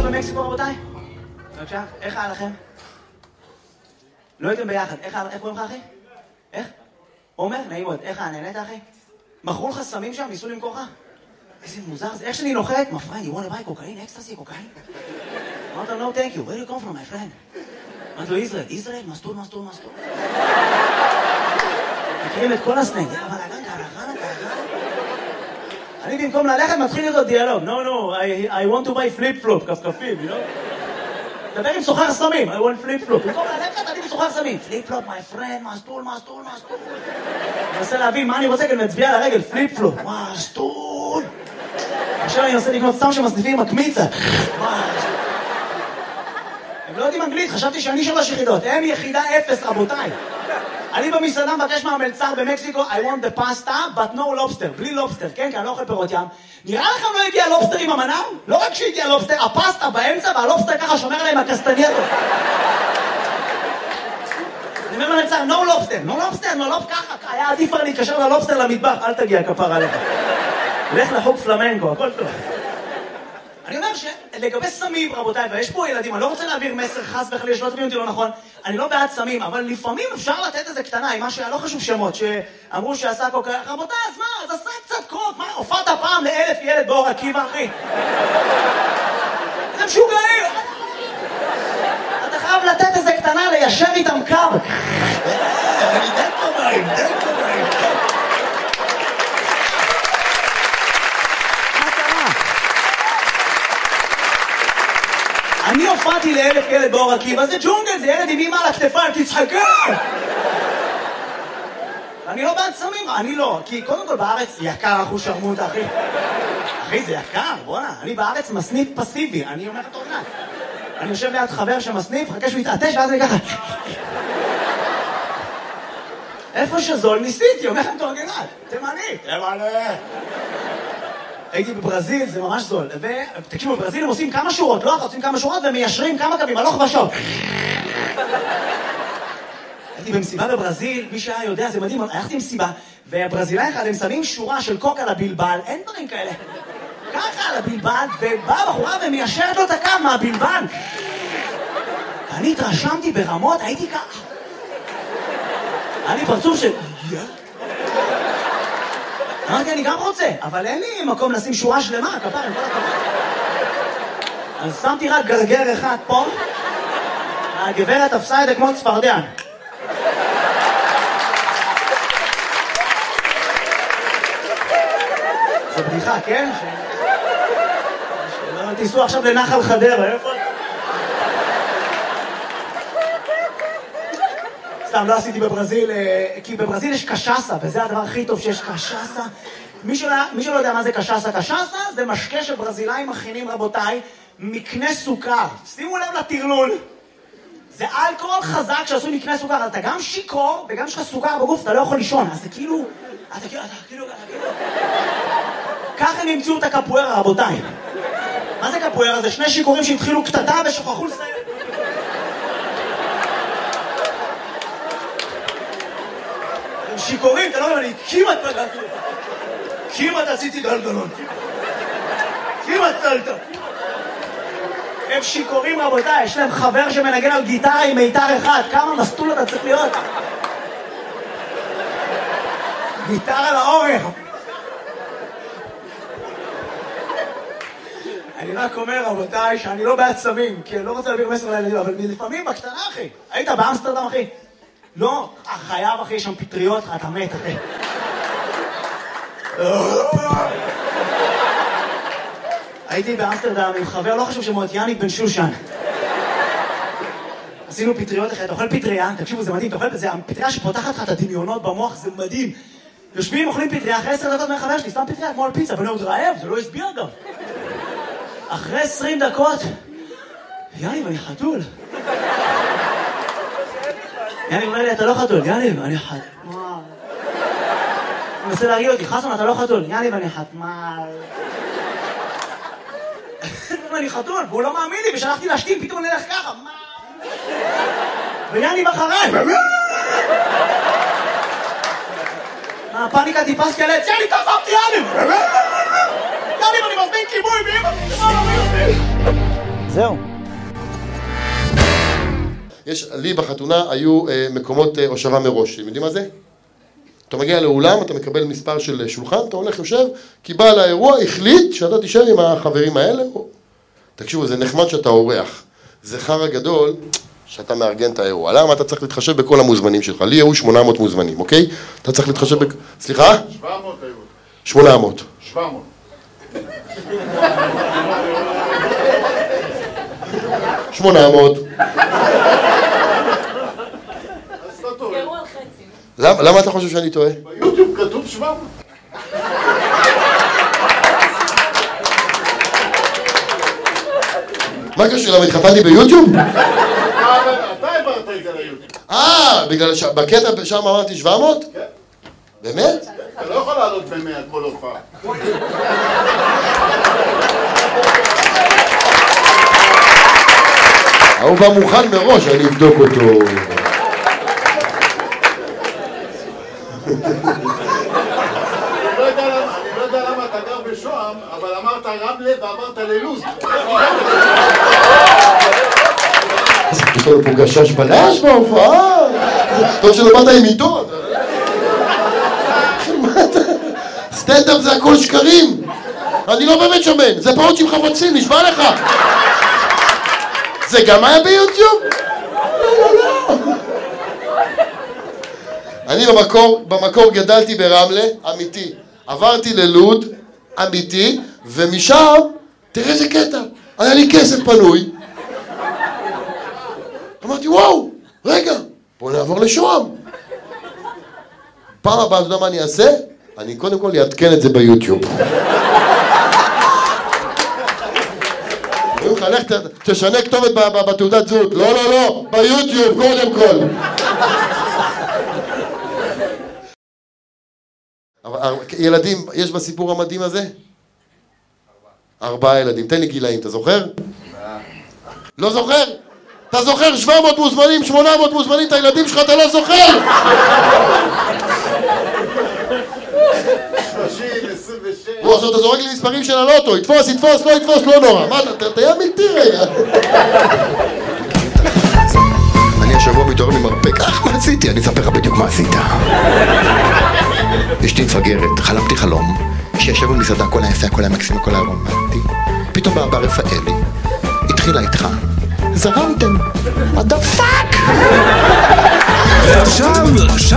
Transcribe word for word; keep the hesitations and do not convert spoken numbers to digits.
עכשיו במקסיקו, רבותיי? בבקשה, איך היה לכם? לא הייתם ביחד, איך קוראים לך, אחי? איך? עומר, נעים מאוד, איך היה, נהנית, אחי? מכרו לך סמים שם, ניסו למכור לך? איזה מוזר זה, איך שאני נוחת? My friend, you want to buy cocaine, ecstasy, cocaine? אמרת לו, no, thank you, where do you come from, my friend? אמרת לו, ישראל, ישראל, מסטול, מסטול, מסטול. מכירים את כל הסנג, אבל הגן, קרחנה, קרחנה. אני במקום ללכת מתחיל איתו דיאלוג, no, no, I, I want to buy flip-flop, כפכפים, you know? דבר עם סוחר סמים, I want flip-flop. במקום ללכת, אני סוחר סמים. flip-flop, my friend, מסטול, מסטול, מסטול. אני מנסה להבין מה אני רוצה, כי אני מצביע על הרגל, flip-flop, מסטול. עכשיו אני מנסה לקנות סתם שמסניפים עם הקמיצה. הם לא יודעים אנגלית, חשבתי שאני שלוש יחידות. הם יחידה אפס, רבותיי. אני במסעדה מבקש מהמלצר במקסיקו, I want the pasta, but no lobster. בלי לובסטר, כן? כי אני לא אוכל פירות ים. נראה לכם לא הגיע לובסטר עם המנה? לא רק שהגיע לובסטר, הפסטה באמצע, והלובסטר ככה שומר עליהם הקסטנייטות. אני אומר למלצר, no lobster, no lobster, no lobster, ככה. היה עדיף להתקשר ללובסטר למטבח, אל תגיע כפר עליך. לך לחוג פלמנקו, הכל טוב. אני אומר שלגבי סמים, רבותיי, ויש פה ילדים, אני לא רוצה להעביר מסר חס וחלילה, שלא תבינו אותי לא נכון, אני לא בעד סמים, אבל לפעמים אפשר לתת איזה קטנה, עם מה שלא חשוב שמות, שאמרו שעשה קוקה, רבותיי, אז מה, אז עשה קצת קוק, מה, הופעת פעם לאלף ילד באור עקיבא, אחי? זה משוגעים! אתה חייב לתת איזה קטנה, ליישר איתם קו. אני דק במים, דק במים. אני הופעתי לאלף ילד באור עקיבא, זה ג'ונגל, זה ילד עם אמא על הכתפיים, תצחקה! אני לא בעד סמים, אני לא, כי קודם כל בארץ יקר אחוז שרמות, אחי. אחי, זה יקר, בוא'נה, אני בארץ מסניף פסיבי, אני אומר את אורנת. אני יושב ליד חבר שמסניף, חכה שהוא יתעטש, ואז אני ככה... איפה שזול ניסיתי, אומר את אורנת, תימני, תימני. הייתי בברזיל, זה ממש זול. ותקשיבו, בברזיל הם עושים כמה שורות, לא אחת, עושים כמה שורות ומיישרים כמה קווים, הלוך ושוב. הייתי במסיבה בברזיל, מי שהיה יודע, זה מדהים, הלכתי במסיבה, והברזילאי אחד, הם שמים שורה של קוק על הבלבל, אין דברים כאלה. ככה על הבלבל, ובאה בחורה ומיישרת לו את הקו מהבלבל. ואני התרשמתי ברמות, הייתי ככה. היה לי פרצוף של... אמרתי, אני גם רוצה, אבל אין לי מקום לשים שורה שלמה, כפר, עם כל הכבוד. אז שמתי רק גרגר אחד פה, הגברת תפסה את זה כמו צפרדע. זו בדיחה, כן? שלא תיסעו עכשיו לנחל חדרה, איפה? סתם, לא עשיתי בברזיל, כי בברזיל יש קשאסה, וזה הדבר הכי טוב שיש קשאסה. מי שלא, מי שלא יודע מה זה קשאסה, קשאסה זה משקה שברזילאים מכינים, רבותיי, מקנה סוכר. שימו לב לטרלול. זה אלכוהול חזק שעשו מקנה סוכר, אז אתה גם שיקור, וגם יש לך סוכר בגוף, אתה לא יכול לישון. אז זה כאילו, אתה כאילו, אתה כאילו, אתה כאילו... ככה הם ימצאו את הקפוארה, רבותיי. מה זה קפוארה? זה שני שיקורים שהתחילו קטטה ושוכחו לסיים. שיקורים, אתה לא יודע, אני כמעט פגעתי לך. כמעט עשיתי גלגלון. כמעט צלת. הם שיקורים, רבותיי, יש להם חבר שמנגן על גיטרה עם מיתר אחד. כמה מסטול אתה צריך להיות? גיטרה על האורך. אני רק אומר, רבותיי, שאני לא בעד סמים, כי אני לא רוצה להעביר מסר לילדים, אבל לפעמים בקטנה, אחי. היית באמסטרדם, אחי? לא, חייב, אחי, יש שם פטריות, אתה מת, אחי. הייתי באמסטרדם עם חבר, לא חשוב שמות, יניק בן שושן. עשינו פטריות, אחי, אתה אוכל פטריה, תקשיבו, זה מדהים, אתה אוכל בזה, הפטריה שפותחת לך את הדמיונות במוח, זה מדהים. יושבים, אוכלים פטריה, אחרי עשר דקות מהחבר שלי, סתם פטריה, כמו על פיצה, ואני עוד רעב, זה לא הסביר גם. אחרי עשרים דקות, יניק, אני חתול. יניב אומר לי, אתה לא חתול. יניב, אני חתול. הוא מנסה להרגיע אותי, חסון, אתה לא חתול. יניב, אני חתמל. אני חתול, והוא לא מאמין לי, ושלחתי להשתים, פתאום אני הולך ככה. ויניב אחריי. הפאניקה טיפס כאלה, יניב, תעזבתי, יניב. יניב, אני מזמין כיבוי, ואמא, זהו. יש, לי בחתונה היו אה, מקומות אה, הושבה מראש, אתם יודעים מה זה? אתה מגיע לאולם, אתה מקבל מספר של שולחן, אתה הולך יושב, כי בעל האירוע החליט שאתה תישב עם החברים האלה. או... תקשיבו, זה נחמד שאתה אורח. זה חרא גדול שאתה מארגן את האירוע. למה אתה צריך להתחשב בכל המוזמנים שלך? לי היו שמונה מאות מוזמנים, אוקיי? אתה צריך להתחשב בק... סליחה? שבע מאות היו. שמונה מאות. שבע מאות. שמונה מאות. למה, למה אתה חושב שאני טועה? ביוטיוב כתוב שבע מאות. מה קשור? למה התחתנתי ביוטיוב? אתה העברת את זה ליוטיוב. אה, בגלל שבקטע שם אמרתי שבע מאות? כן. באמת? אתה לא יכול לעלות במאה כל הופעה. הוא בא מוכן מראש, אני אבדוק אותו. אני לא יודע למה אתה גר בשוהם, אבל אמרת רמלה ואמרת ללוז. יש לנו פה גשש בלש בהופעה. טוב שלא באת עם עיתון. סטנדאפ זה הכל שקרים. אני לא באמת שמן, זה פעות עם חפצים, נשבע לך. זה גם היה ביוטיוב? לא, לא, לא. אני במקור, במקור גדלתי ברמלה, אמיתי. עברתי ללוד, אמיתי, ומשם, תראה איזה קטע, היה לי כסף פנוי. אמרתי, וואו, רגע, בוא נעבור לשוהם. פעם הבאה, אתה יודע מה אני אעשה? אני קודם כל אעדכן את זה ביוטיוב. אומרים לך, לך תשנה כתובת בתעודת זהות. לא, לא, לא, ביוטיוב קודם כל. ילדים, יש בסיפור המדהים הזה? ארבעה ילדים. תן לי גילאים, אתה זוכר? לא זוכר? אתה זוכר שבע מאות מוזמנים, שמונה מאות מוזמנים, את הילדים שלך אתה לא זוכר? שלושים, עשרים ושש. הוא עכשיו אתה זורק לי מספרים של הלוטו, יתפוס, יתפוס, לא יתפוס, לא נורא. מה, אתה תהיה מלטי רגע. אני השבוע מתעורר ממרפק. אך, מה עשיתי? אני אספר לך בדיוק מה עשית. אשתי מפגרת, חלמתי חלום, שישב במסעדה, הכל היה יפה, הכל היה מקסים, הכל היה רומנטי. פתאום בא רפאלי, התחילה איתך, זרמתם, what the fuck? ועכשיו...